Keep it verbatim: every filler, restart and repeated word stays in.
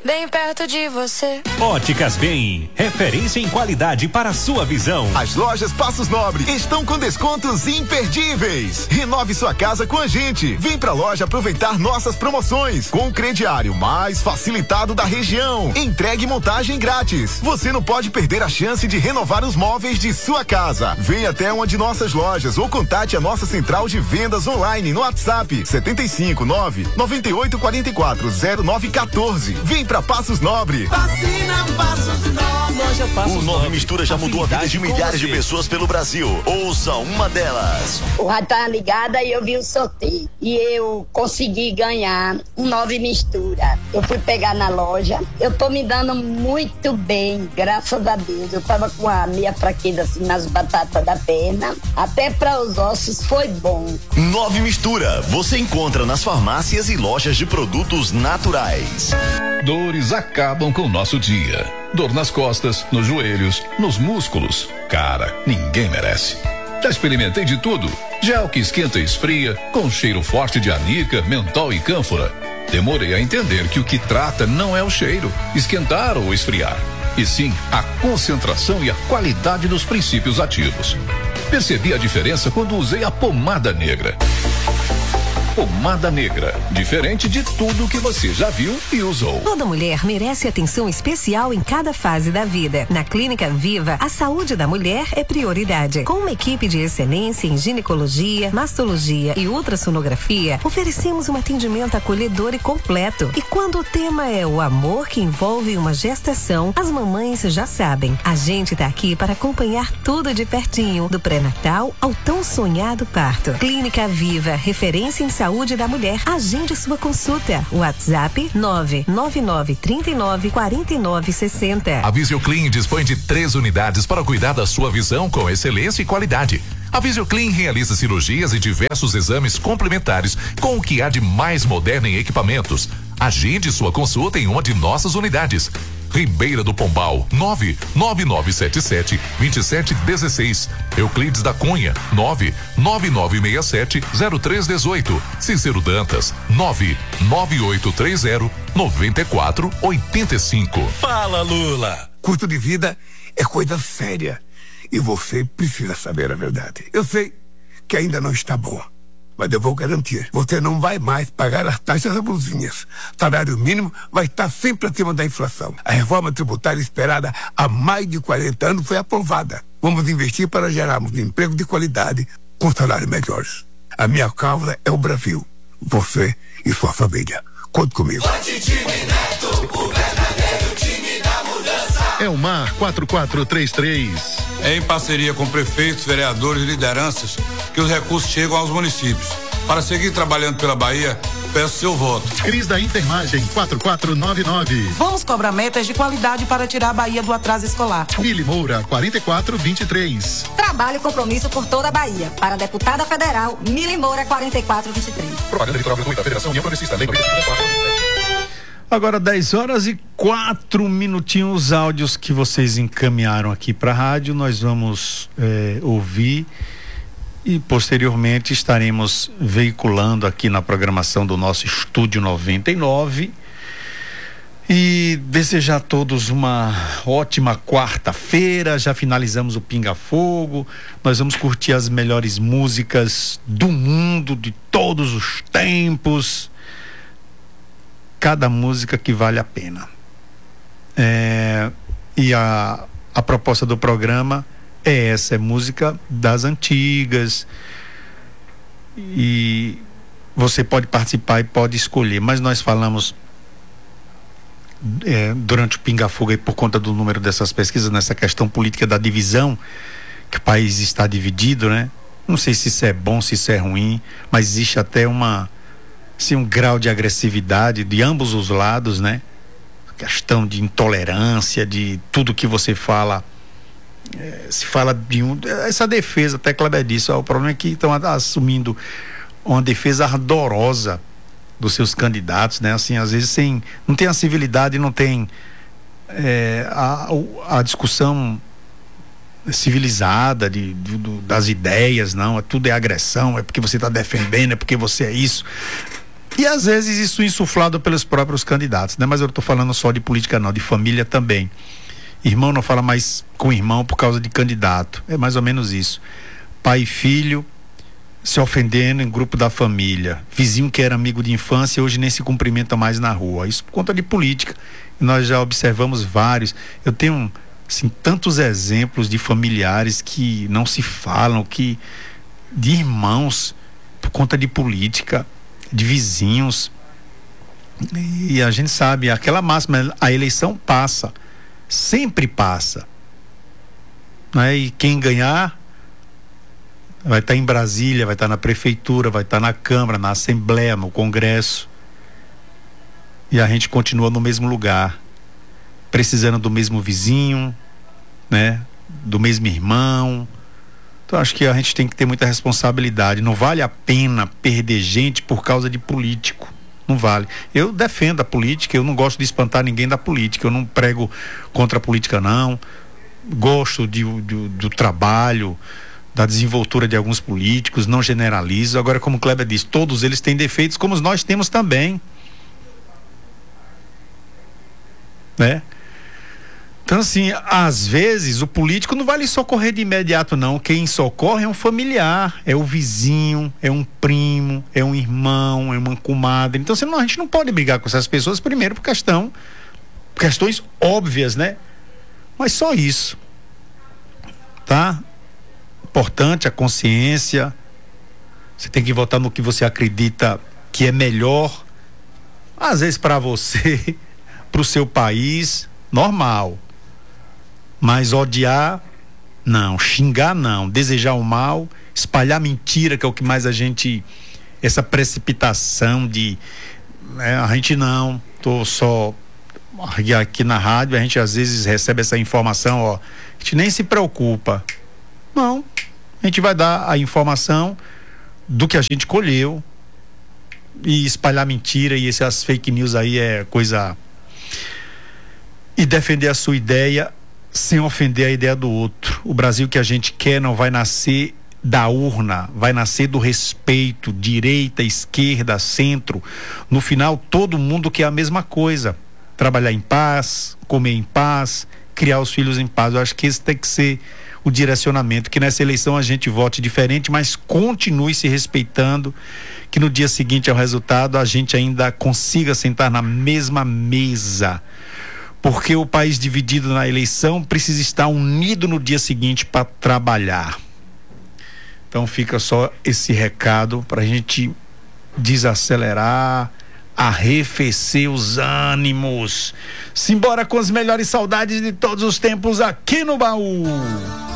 bem perto de você. Óticas Bem, referência em qualidade para a sua visão. As lojas Passos Nobre estão com descontos imperdíveis. Renove sua casa com a gente. Vem pra loja aproveitar nossas promoções com o crediário mais facilitado da região. Entregue e montagem grátis. Você não pode perder a chance de renovar os móveis de sua casa. Venha até uma de nossas lojas ou contate a nossa central de vendas online no WhatsApp setenta e cinco nove noventa e oito quarenta e quatro zero nove quatorze. Vem pra Passos Nobre. Vacina Passos Nobre. Loja Passos O Nove Mistura já mudou a vida de milhares de pessoas pelo Brasil. Ouça uma delas. O rádio tá ligada e eu vi o sorteio. E eu consegui ganhar um Nove Mistura. Eu fui pegar na loja. Eu tô me dando muito bem, graças a Deus. Eu tava com a minha fraqueza assim nas batatas da perna. Até para os ossos foi bom. Nove Mistura. Você encontra nas farmácias e lojas de produtos naturais. Dores acabam com o nosso dia. Dor nas costas, nos joelhos, nos músculos. Cara, ninguém merece. Já experimentei de tudo. Gel que esquenta e esfria, com cheiro forte de anica, mentol e cânfora. Demorei a entender que o que trata não é o cheiro, esquentar ou esfriar, e sim a concentração e a qualidade dos princípios ativos. Percebi a diferença quando usei a pomada negra. Pomada Negra, diferente de tudo que você já viu e usou. Toda mulher merece atenção especial em cada fase da vida. Na Clínica Viva, a saúde da mulher é prioridade. Com uma equipe de excelência em ginecologia, mastologia e ultrassonografia, oferecemos um atendimento acolhedor e completo. E quando o tema é o amor que envolve uma gestação, as mamães já sabem. A gente tá aqui para acompanhar tudo de pertinho, do pré-natal ao tão sonhado parto. Clínica Viva, referência em saúde Saúde da mulher. Agende sua consulta. WhatsApp nove nove nove três nove quatro nove seis zero. A Visioclean dispõe de três unidades para cuidar da sua visão com excelência e qualidade. A Visioclean realiza cirurgias e diversos exames complementares com o que há de mais moderno em equipamentos. Agende sua consulta em uma de nossas unidades. Ribeira do Pombal, nove nove nove sete sete dois sete um seis. Euclides da Cunha, nove nove nove seis sete zero três um oito. Cícero Dantas, nove nove oito três zero nove quatro oito cinco. Fala, Lula! Custo de vida é coisa séria e você precisa saber a verdade. Eu sei que ainda não está bom, mas eu vou garantir, você não vai mais pagar as taxas abusinhas. Salário mínimo vai estar sempre acima da inflação. A reforma tributária esperada há mais de quarenta anos foi aprovada. Vamos investir para gerarmos emprego de qualidade com salários melhores. A minha causa é o Brasil. Você e sua família. Conte comigo. Forte time Neto, o verdadeiro time da mudança. Elmar quatro quatro três três. É em parceria com prefeitos, vereadores e lideranças que os recursos chegam aos municípios. Para seguir trabalhando pela Bahia, peço seu voto. Cris da Intermagem quatro quatro nove nove. Vamos cobrar metas de qualidade para tirar a Bahia do atraso escolar. Mili Moura quarenta e quatro vinte e três. Trabalho e compromisso por toda a Bahia. Para a deputada federal Mili Moura quarenta e quatro vinte e três. Propaganda eleitoral gratuita da Federação União Progressista. Lei noventa e cinco quatro vinte e sete. Agora dez horas e quatro minutinhos, os áudios que vocês encaminharam aqui para a rádio, nós vamos é, ouvir e posteriormente estaremos veiculando aqui na programação do nosso Estúdio noventa e nove. E desejar a todos uma ótima quarta-feira. Já finalizamos o Pinga Fogo. Nós vamos curtir as melhores músicas do mundo, de todos os tempos. Cada música que vale a pena. É, e a, a proposta do programa é essa, é música das antigas. E você pode participar e pode escolher, mas nós falamos é, durante o Pinga Fogo e por conta do número dessas pesquisas, nessa questão política da divisão, que o país está dividido, né? Não sei se isso é bom, se isso é ruim, mas existe até uma assim, um grau de agressividade de ambos os lados, né? Questão de intolerância, de tudo que você fala, é, se fala de um, essa defesa, até Kleber disse, ó, o problema é que estão assumindo uma defesa ardorosa dos seus candidatos, né? Assim, às vezes sem, não tem a civilidade, não tem é, a, a discussão civilizada de, de, das ideias, não, é, tudo é agressão, é porque você está defendendo, é porque você é isso. E às vezes isso insuflado pelos próprios candidatos, né? Mas eu não estou falando só de política não, de família também. Irmão não fala mais com irmão por causa de candidato, é mais ou menos isso. Pai e filho se ofendendo em grupo da família, vizinho que era amigo de infância hoje nem se cumprimenta mais na rua, isso por conta de política. Nós já observamos vários, eu tenho assim, tantos exemplos de familiares que não se falam, que de irmãos por conta de política, de vizinhos. E a gente sabe, aquela máxima, a eleição passa, sempre passa, né? E quem ganhar vai estar em Brasília, vai estar na prefeitura, vai estar na Câmara, na Assembleia, no Congresso, e a gente continua no mesmo lugar, precisando do mesmo vizinho, né? Do mesmo irmão. Então acho que a gente tem que ter muita responsabilidade. Não vale a pena perder gente por causa de político. Não vale. Eu defendo a política, eu não gosto de espantar ninguém da política, eu não prego contra a política não. Gosto de, de, do trabalho, da desenvoltura de alguns políticos, não generalizo. Agora, como o Kleber disse, todos eles têm defeitos, como nós temos também, né? Então assim, às vezes o político não vai lhe socorrer de imediato não, quem socorre é um familiar, é o vizinho, é um primo, é um irmão, é uma comadre. Então assim, não, a gente não pode brigar com essas pessoas, primeiro por questão, questões óbvias, né? Mas só isso, tá? Importante a consciência, você tem que votar no que você acredita que é melhor, às vezes para você, para o seu país, normal, mas odiar não, xingar não, desejar o mal, espalhar mentira, que é o que mais a gente, essa precipitação de, né, a gente não, tô só aqui na rádio, a gente às vezes recebe essa informação, ó, a gente nem se preocupa. Não, a gente vai dar a informação do que a gente colheu, e espalhar mentira e essas fake news aí é coisa. E defender a sua ideia sem ofender a ideia do outro. O Brasil que a gente quer não vai nascer da urna, vai nascer do respeito, direita, esquerda, centro. No final todo mundo quer a mesma coisa, trabalhar em paz, comer em paz, criar os filhos em paz. Eu acho que esse tem que ser o direcionamento, que nessa eleição a gente vote diferente, mas continue se respeitando, que no dia seguinte ao resultado a gente ainda consiga sentar na mesma mesa, porque o país dividido na eleição precisa estar unido no dia seguinte para trabalhar. Então fica só esse recado para a gente desacelerar, arrefecer os ânimos. Simbora com as melhores saudades de todos os tempos aqui no Baú.